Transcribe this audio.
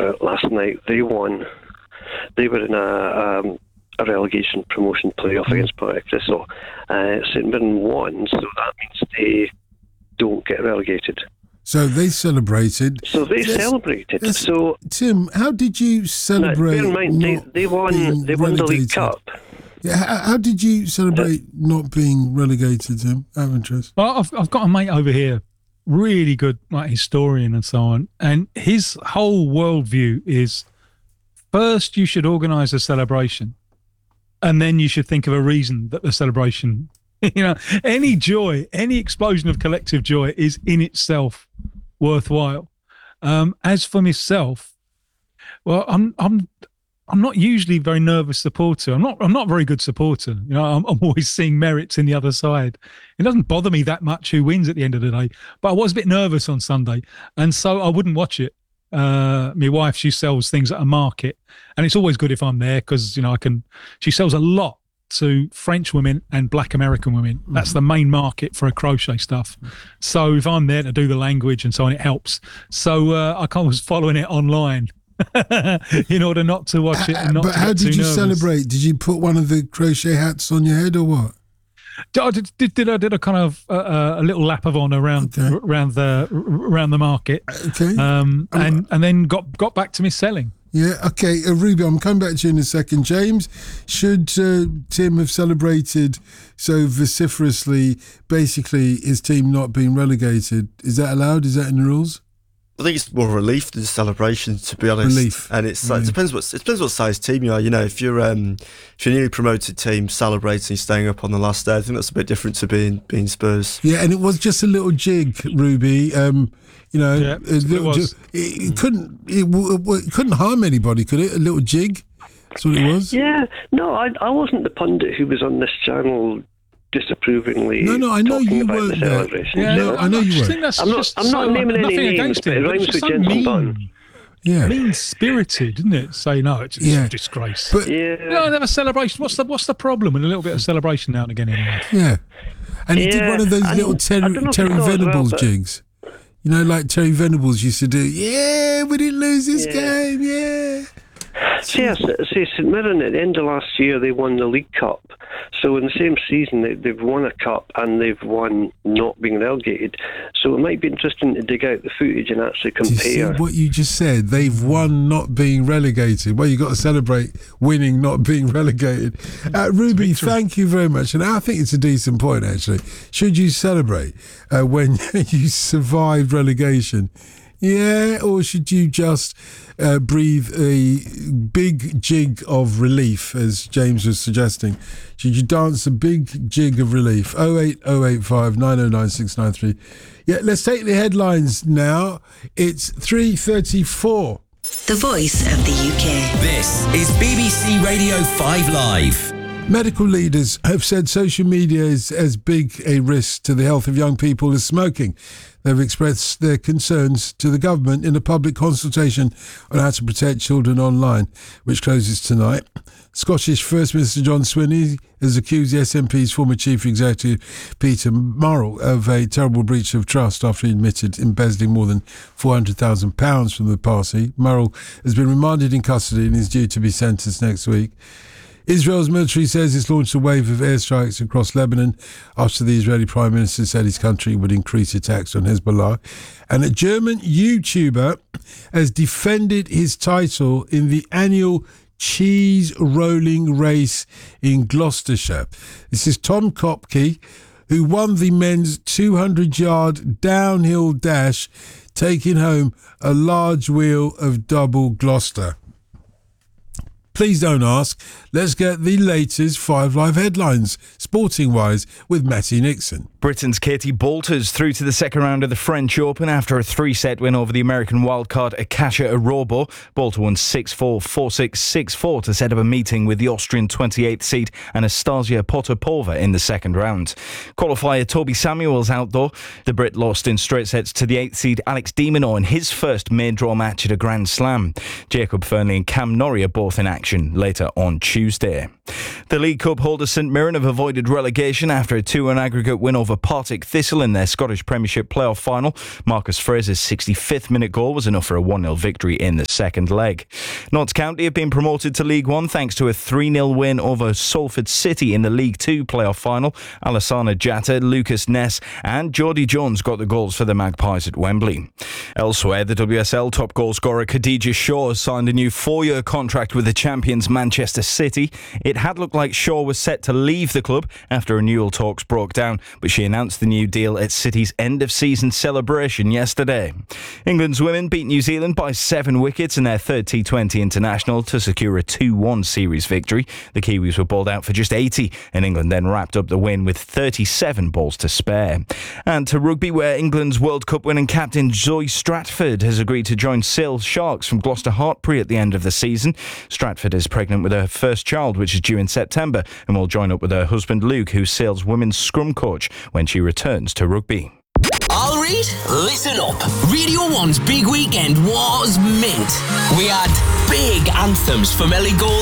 last night. They won. They were in a relegation promotion playoff against Partick Thistle. St Mirren won, so that means they don't get relegated. So they celebrated. Celebrated. So Tim, how did you celebrate? Bear in mind, they won the League Cup. Yeah, how did you celebrate not being relegated, Tim? I have interest. Well, I've got a mate over here, really good historian and so on, and his whole worldview is first you should organise a celebration, and then you should think of a reason that the celebration, any joy, any explosion of collective joy is in itself worthwhile. As for myself, well, I'm not usually a very nervous supporter. I'm not a very good supporter. I'm always seeing merits in the other side. It doesn't bother me that much who wins at the end of the day. But I was a bit nervous on Sunday, and so I wouldn't watch it. My wife, she sells things at a market, and it's always good if I'm there because she sells a lot to French women and Black American women. That's the main market for crochet stuff. So if I'm there to do the language and so on, it helps. So I was following it online in order not to watch it and not. But how did you celebrate? Did you put one of the crochet hats on your head or what? I did a kind of a little lap of honour around the market, and then got back to me selling. Yeah, okay, Ruby, I'm coming back to you in a second. James, should Tim have celebrated so vociferously, basically his team not being relegated? Is that allowed? Is that in the rules? I think it's more relief than celebration, to be honest. Relief, and it depends what size team you are. If you're a newly promoted team celebrating, staying up on the last day, I think that's a bit different to being Spurs. Yeah, and it was just a little jig, Ruby. It couldn't harm anybody, could it? A little jig. That's what it was. Yeah, no, I wasn't the pundit who was on this channel disapprovingly. No, I know you weren't there. Yeah, no, I know you weren't. I'm not naming any names, but it rhymes with Jensen Button. Yeah, mean-spirited, isn't it? Say no, it's a disgrace. But have a celebration. What's the problem with a little bit of celebration now and again anyway? Yeah, and he did one of those little Terry Venables jigs. Like Terry Venables used to do. Yeah, we didn't lose this game. Yeah. See, St Mirren at the end of last year, they won the League Cup. So in the same season, they've won a cup and they've won not being relegated. So it might be interesting to dig out the footage and actually compare. Do you see what you just said? They've won not being relegated. Well, you've got to celebrate winning not being relegated. Ruby, thank you very much. And I think it's a decent point, actually. Should you celebrate when you survived relegation? Yeah, or should you just breathe a big jig of relief, as James was suggesting? Should you dance a big jig of relief? 08085 909 693. Yeah, let's take the headlines now. It's 3:34. The voice of the UK. This is BBC Radio 5 Live. Medical leaders have said social media is as big a risk to the health of young people as smoking. They've expressed their concerns to the government in a public consultation on how to protect children online, which closes tonight. Scottish First Minister John Swinney has accused the SNP's former Chief Executive Peter Murrell of a terrible breach of trust after he admitted embezzling more than £400,000 from the party. Murrell has been remanded in custody and is due to be sentenced next week. Israel's military says it's launched a wave of airstrikes across Lebanon after the Israeli Prime Minister said his country would increase attacks on Hezbollah. And a German YouTuber has defended his title in the annual cheese rolling race in Gloucestershire. This is Tom Kopke, who won the men's 200-yard downhill dash, taking home a large wheel of double Gloucester. Please don't ask. Let's get the latest 5 Live headlines, sporting-wise, with Matty Nixon. Britain's Katie Boulter's through to the second round of the French Open after a 3-set win over the American wildcard Akacia Arobo. Boulter won 6-4, 4-6, 6-4 to set up a meeting with the Austrian 28th seed Anastasia Potapova in the second round. Qualifier Toby Samuel's out though. The Brit lost in straight sets to the 8th seed Alex de Minaur in his first main draw match at a Grand Slam. Jacob Fernley and Cam Norrie are both in action action later on Tuesday. The League Cup holders St Mirren have avoided relegation after a 2-1 aggregate win over Partick Thistle in their Scottish Premiership playoff final. Marcus Fraser's 65th minute goal was enough for a 1-0 victory in the second leg. Notts County have been promoted to League One thanks to a 3-0 win over Salford City in the League Two playoff final. Alassana Jatta, Lucas Ness and Geordie Jones got the goals for the Magpies at Wembley. Elsewhere, the WSL top goal scorer Khadija Shaw has signed a new 4-year contract with the champions Manchester City. It had looked like Shaw was set to leave the club after renewal talks broke down, but she announced the new deal at City's end-of-season celebration yesterday. England's women beat New Zealand by 7 wickets in their third T20 international to secure a 2-1 series victory. The Kiwis were bowled out for just 80, and England then wrapped up the win with 37 balls to spare. And to rugby, where England's World Cup winning captain Zoe Stratford has agreed to join Sale Sharks from Gloucester Hartpury at the end of the season. Stratford is pregnant with her first child, which is due in September, and will join up with her husband Luke, who's Sale's women's scrum coach, when she returns to rugby. I'll read. Listen up. Radio 1's big weekend was mint. We had big anthems from Ellie Goulding.